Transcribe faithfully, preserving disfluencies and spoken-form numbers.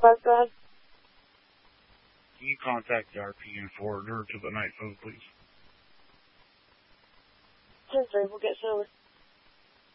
Buzz, go ahead. Can you contact the R P and forward her to the night phone, please? ten three, we'll get you over.